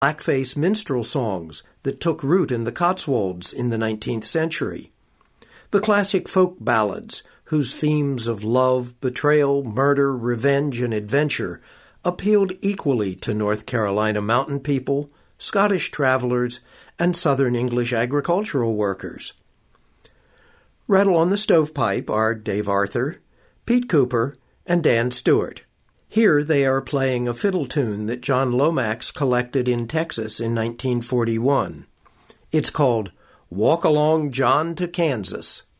blackface minstrel songs that took root in the Cotswolds in the 19th century. The classic folk ballads, whose themes of love, betrayal, murder, revenge, and adventure appealed equally to North Carolina mountain people, Scottish travelers, and Southern English agricultural workers. Rattle on the Stovepipe are Dave Arthur, Pete Cooper, and Dan Stewart. Here they are playing a fiddle tune that John Lomax collected in Texas in 1941. It's called Walk Along John to Kansas.